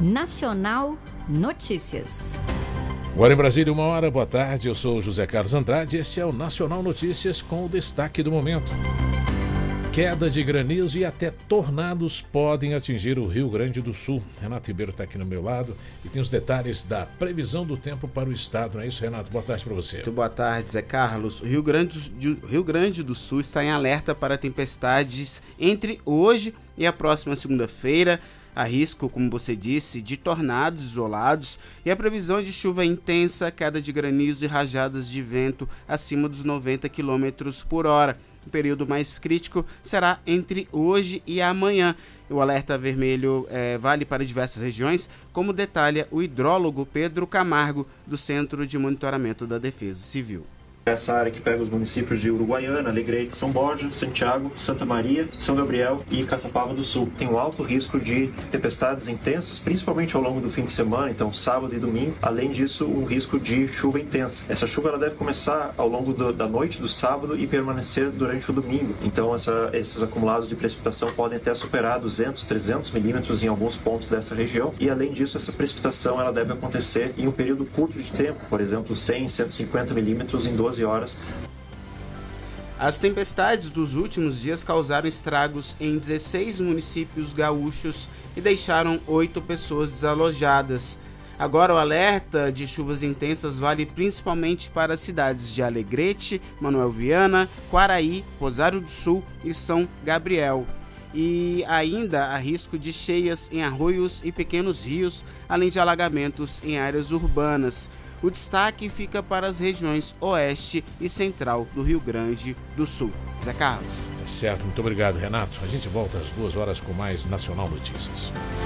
Nacional Notícias. Agora em Brasília, 1h, boa tarde, eu sou José Carlos Andrade, este é o Nacional Notícias com o destaque do momento. Queda de granizo e até tornados podem atingir o Rio Grande do Sul. Renato Ribeiro está aqui no meu lado e tem os detalhes da previsão do tempo para o estado, não é isso, Renato? Boa tarde para você. Muito boa tarde, Zé Carlos. O Rio Grande do Sul está em alerta para tempestades entre hoje e a próxima segunda-feira. Há risco, como você disse, de tornados isolados e a previsão de chuva intensa, queda de granizo e rajadas de vento acima dos 90 km por hora. O período mais crítico será entre hoje e amanhã. O alerta vermelho vale para diversas regiões, como detalha o hidrólogo Pedro Camargo, do Centro de Monitoramento da Defesa Civil. Essa área que pega os municípios de Uruguaiana, Alegrete, São Borja, Santiago, Santa Maria, São Gabriel e Caçapava do Sul. Tem um alto risco de tempestades intensas, principalmente ao longo do fim de semana, então sábado e domingo. Além disso, um risco de chuva intensa. Essa chuva ela deve começar ao longo da noite do sábado e permanecer durante o domingo. Então esses acumulados de precipitação podem até superar 200, 300 milímetros em alguns pontos dessa região. E além disso, essa precipitação ela deve acontecer em um período curto de tempo, por exemplo, 100, 150 milímetros em 12 horas. As tempestades dos últimos dias causaram estragos em 16 municípios gaúchos e deixaram 8 pessoas desalojadas. Agora o alerta de chuvas intensas vale principalmente para as cidades de Alegrete, Manuel Viana, Quaraí, Rosário do Sul e São Gabriel. E ainda há risco de cheias em arroios e pequenos rios, além de alagamentos em áreas urbanas. O destaque fica para as regiões oeste e central do Rio Grande do Sul. Zé Carlos. Certo, muito obrigado, Renato. A gente volta às 2h com mais Nacional Notícias.